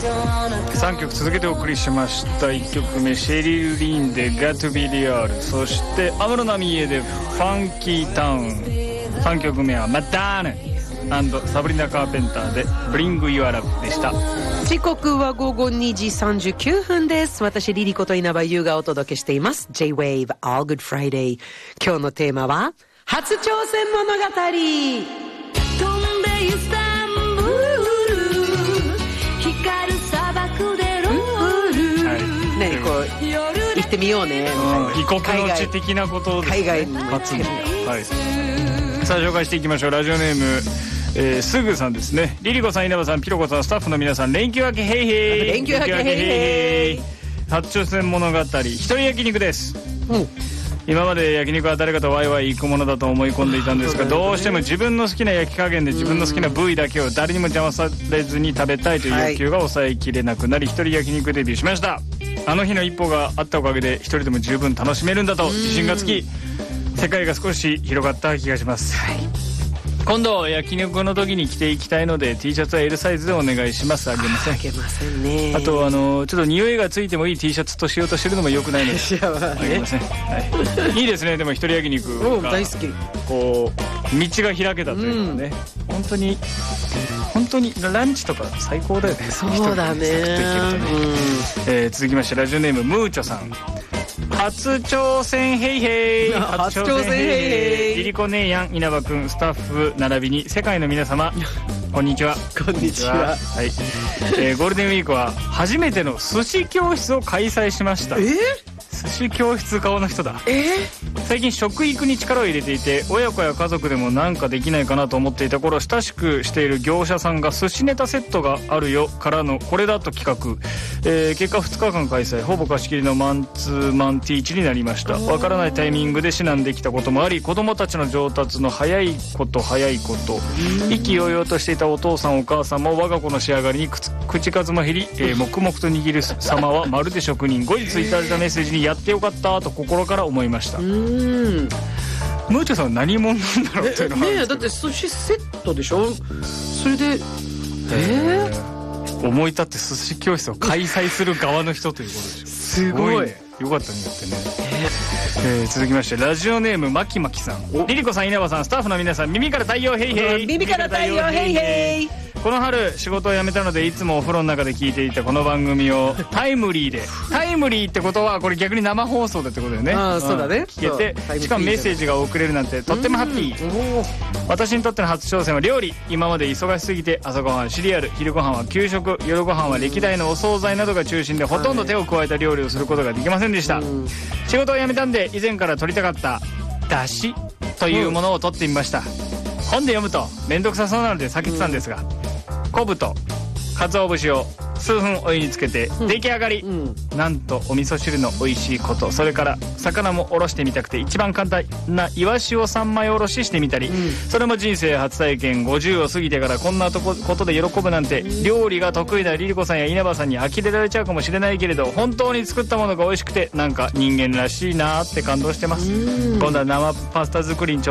3曲続けてお送りしました。1曲目シェリル・リンで Got to be real、 そして安室奈美恵でファンキータウン、3曲目はマダーヌ&サブリナ・カーペンターで Bring Your Love でした。 時刻は午後2時39分です。私リリコと稲葉優がお届けしています J-Wave All Good Friday。 今日のテーマは初挑戦物語。飛んでイスタンブール、光る砂漠でロール、はい、ね、こう行ってみようね、 異国の地的なことですね。 海外に初の、はい、さあ紹介していきましょう。ラジオネームすぐさんですね。リリコさん、稲葉さん、ピロコさん、スタッフの皆さん、連休明けヘイヘイ。 連休明けヘイヘイ。 初挑戦物語、一人焼肉です。今まで焼肉は誰かとワイワイ行くものだと思い込んでいたんですが、どうしても自分の好きな焼き加減で自分の好きな部位だけを誰にも邪魔されずに食べたいという欲求が抑えきれなくなり、一人焼肉デビューしました。あの日の一歩があったおかげで一人でも十分楽しめるんだと自信がつき、世界が少し広がった気がします。今度焼肉の時に着ていきたいので T シャツは L サイズでお願いします。あげません。 あげませんね。 あとちょっと匂いがついてもいい T シャツとしようとしてるのも良くないのであげません、はい、いいですね。でも一人焼肉が大好き。こう道が開けたというかね、本当にランチとか最高だよね。 そうだね。 続きましてラジオネームムーチョさん。初挑戦ヘイヘイ。 初挑戦ヘイヘイ。 リリコ姉やん、稲葉くん、スタッフ並びに世界の皆様こんにちは。 こんにちは。 はい、ゴールデンウィークは初めての寿司教室を開催しました。寿司教室顔の人だ。最近食育に力を入れていて、親子や家族でもなんかできないかなと思っていた頃、親しくしている業者さんが寿司ネタセットがあるよからのこれだと企画、結果2日間開催、ほぼ貸し切りのマンツーマンティーチになりました。わからないタイミングで指南できたこともあり、子供たちの上達の早いこと意気揚々としていたお父さんお母さんも我が子の仕上がりに口数も減り、黙々と握る様はまるで職人。後日いただいたメッセージにやってよかったと心から思いました。ムーチョさんは何者なんだろうというのはねえ、だって寿司セットでしょ。それで思い立って寿司教室を開催する側の人ということでしょ。 すごいね、よかったねってね。続きましてラジオネームマキマキさん。リリコさん、稲葉さん、スタッフの皆さん、耳から太陽ヘイヘイ。 耳から太陽ヘイヘイ。 この春仕事を辞めたので、いつもお風呂の中で聞いていたこの番組をタイムリーでタイムリーってことはこれ逆に生放送でってことだよね。 そうだね。 聞けて、しかもメッセージが送れるなんてとってもハッピー。私にとっての初挑戦は料理。今まで忙しすぎて朝ごはんシリアル、昼ごはんは給食、夜ごはんは歴代のお惣菜などが中心で、ほとんど手を加えた料理をすることができませんでした。仕事を辞めたんで以前から取りたかっただしというものを取ってみました。本で読むと面倒くさそうなので避けてたんですが、昆布と鰹節を数分お湯につけて出来上がり、なんとお味噌汁の美味しいこと、それから魚もおろしてみたくて一番簡単なイワシを3枚おろししてみたり、それも人生初体験。50を過ぎてからこんなことで喜ぶなんて。料理が得意なリリコさんや稲葉さんに呆れられちゃうかもしれないけれど、本当に作ったものが美味しくてなんか人間らしいなって感動してます。今度は生パスタ作りに挑